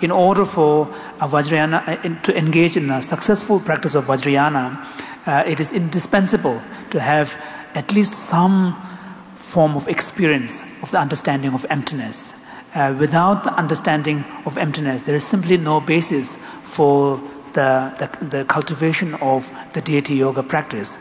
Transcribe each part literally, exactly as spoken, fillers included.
in order for a Vajrayana uh, to engage in a successful practice of Vajrayana, uh, it is indispensable to have at least some form of experience of the understanding of emptiness. Uh, without the understanding of emptiness, there is simply no basis for the, the, the cultivation of the deity yoga practice.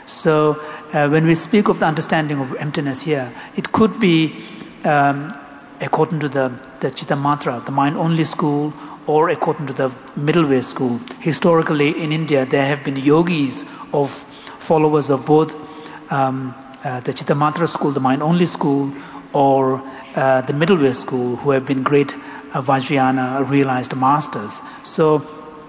So uh, when we speak of the understanding of emptiness here, it could be um, according to the, the Chittamatra, the mind-only school, or according to the middle way school. Historically in India, there have been yogis of followers of both um, uh, the Chittamatra school, the mind-only school, or uh, the middle way school, who have been great uh, Vajrayana realized masters. So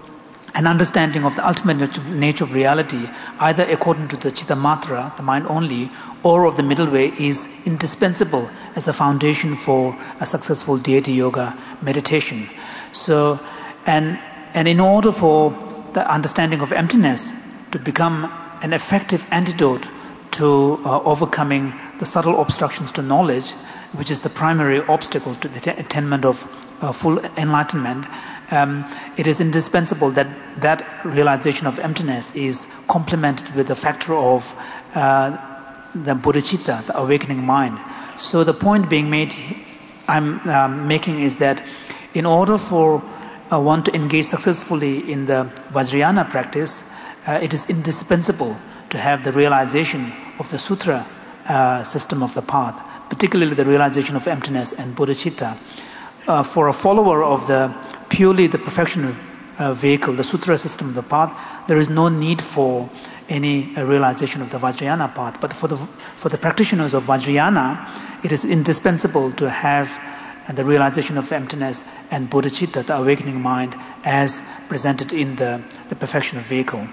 an understanding of the ultimate nature of reality, either according to the Chittamatra, the mind only, or of the middle way, is indispensable as a foundation for a successful deity yoga meditation. So, and, and in order for the understanding of emptiness to become an effective antidote to uh, overcoming the subtle obstructions to knowledge, which is the primary obstacle to the attainment of uh, full enlightenment, Um, it is indispensable that that realization of emptiness is complemented with the factor of uh, the bodhicitta, the awakening mind. So the point being made, I'm um, making is that in order for uh, one to engage successfully in the Vajrayana practice, uh, it is indispensable to have the realization of the sutra uh, system of the path, particularly the realization of emptiness and bodhicitta. Uh, for a follower of the purely the perfection uh, vehicle, the sutra system of the path, there is no need for any uh, realization of the Vajrayana path. But for the for the practitioners of Vajrayana, it is indispensable to have uh, the realization of emptiness and bodhicitta, the awakening mind, as presented in the, the perfection vehicle.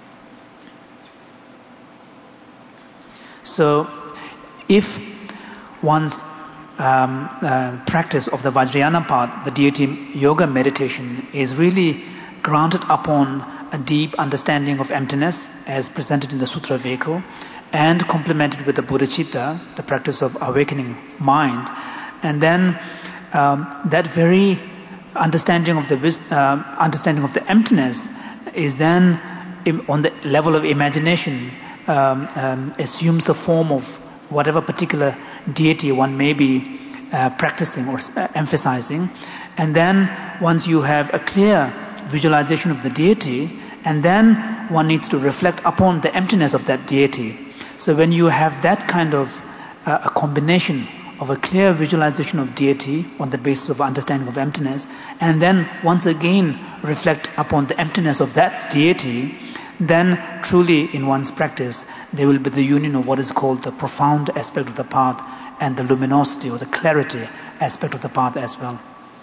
So, if one's Um, uh, practice of the Vajrayana path, the deity yoga meditation, is really grounded upon a deep understanding of emptiness as presented in the sutra vehicle, and complemented with the bodhicitta, the practice of awakening mind. And then um, that very understanding of the uh, understanding of the emptiness is then im- on the level of imagination um, um, assumes the form of whatever particular deity one may be uh, practicing or uh, emphasizing. And then once you have a clear visualization of the deity, and then one needs to reflect upon the emptiness of that deity. So when you have that kind of uh, a combination of a clear visualization of deity on the basis of understanding of emptiness, and then once again reflect upon the emptiness of that deity, then truly in one's practice there will be the union of what is called the profound aspect of the path and the luminosity or the clarity aspect of the path as well.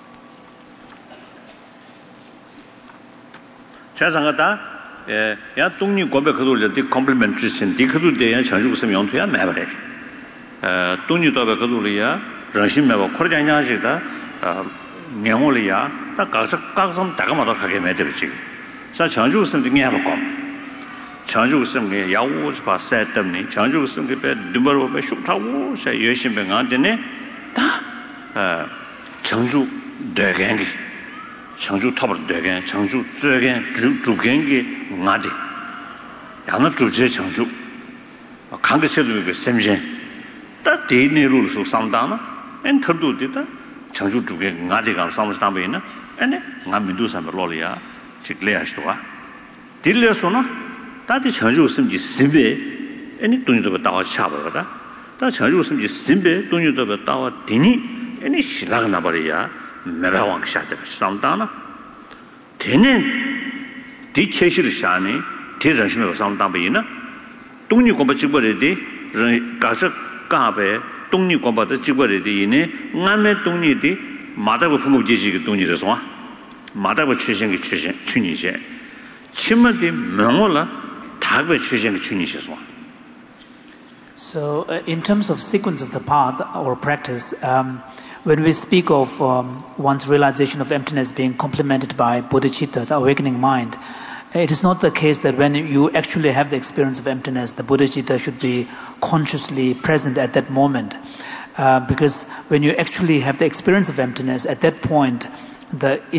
자상하다 예, 야 동니 고백 그돌 때 컴플리먼트 주신 디크도 대야 장주스면 용토야 매버래. 어 동니 도백 그돌이야 정신 매버 코르장냐시다 어 명월이야 다 각각 각성 다가마도 하게 매들지. 자 장주스면 등에 한번 장주스면 야우스 바세 때문에 장주스면 배 누버로 쇼타고 자 열심히 안되네 다어 장주 대경기 장주 탑을 되게 장주 쯔게 주gen기 나디 양의 주제 장주 강대체도 그 셈제 다 대내로 속 상담나 엔터도 되다 장주 주게 나디가 상담이나 아니 남민도 삼로리아 직례하시도가 딜려서나 다디 장주 심지 심베 아니 돈이도 다와 차버거다 다 장주 심지 심베 돈이도 다와 디니 아니 신라가 나버리야 매바왕 샤데 상담나 되는 디케시를 샤네 대전심에 상담이나 동리 공부 직벌에디 가서 가베 동리 공부도 직벌에디네 남의 동리디 마다고 풍부 지지기 동리라서 마다고 출신기 출신 춘이제 침만디 명월라 다베 출신기 춘이셔서. So uh, in terms of sequence of the path or practice, um, when we speak of um, one's realization of emptiness being complemented by bodhicitta, the awakening mind, it is not the case that when you actually have the experience of emptiness, the bodhicitta should be consciously present at that moment. Uh, because when you actually have the experience of emptiness, at that point, the